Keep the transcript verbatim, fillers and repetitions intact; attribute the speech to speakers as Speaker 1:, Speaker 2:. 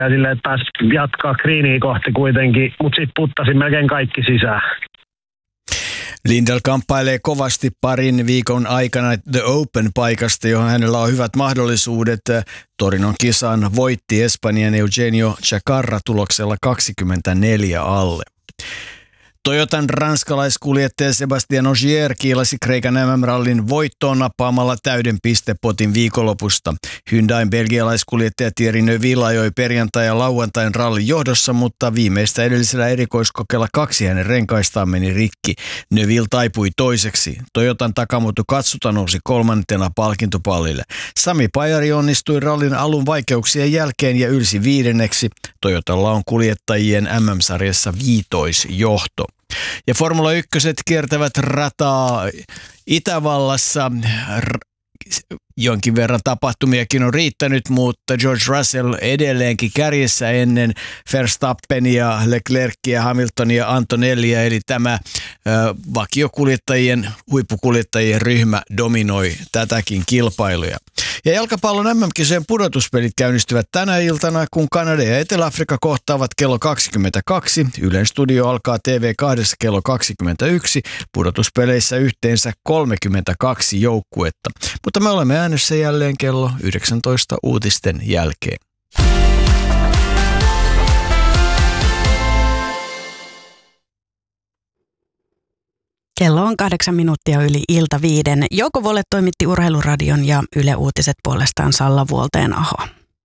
Speaker 1: Ja silleen, että pääsi jatkaa greeniä kohti kuitenkin, mutta sitten puttasin melkein kaikki sisään.
Speaker 2: Lindell kamppailee kovasti parin viikon aikana The Open-paikasta, johon hänellä on hyvät mahdollisuudet. Torinon kisan voitti Espanjan Eugenio Chacarra tuloksella kaksikymmentäneljä alle. Toyotan ranskalaiskuljettaja Sébastien Ogier kiilasi Kreikan M M-rallin voittoon nappaamalla täyden pistepotin viikonlopusta. Hyundain belgialaiskuljettaja Thierry Neuville ajoi perjantai- ja lauantain rallin johdossa, mutta viimeistä edellisellä erikoiskokeella kaksi hänen renkaistaan meni rikki. Neuville taipui toiseksi. Toyotan Takamoto Katsuta nousi kolmantena palkintopallille. Sami Pajari onnistui rallin alun vaikeuksien jälkeen ja ylsi viidenneksi. Toyotalla on kuljettajien M M-sarjassa viitoisjohto. Ja Formula yksi kiertävät rataa Itävallassa. Jonkin verran tapahtumiakin on riittänyt, mutta George Russell edelleenkin kärjessä ennen Verstappenia, Leclercia, Hamiltonia, Antonellia, eli tämä ö, vakiokuljettajien, huippukuljettajien ryhmä dominoi tätäkin kilpailuja. Ja jalkapallon M M-kisojen pudotuspelit käynnistyvät tänä iltana, kun Kanada ja Etelä-Afrikka kohtaavat kello kaksikymmentäkaksi. Ylen studio alkaa T V kaksi kello kaksikymmentäyksi. Pudotuspeleissä yhteensä kolmekymmentäkaksi joukkuetta. Mutta me olemme äänessä jälleen kello yhdeksäntoista uutisten jälkeen.
Speaker 3: Kello on kahdeksan minuuttia yli ilta viiden. Jouko Volle toimitti Urheiluradion ja Yle Uutiset puolestaan Salla Vuolteen Aho.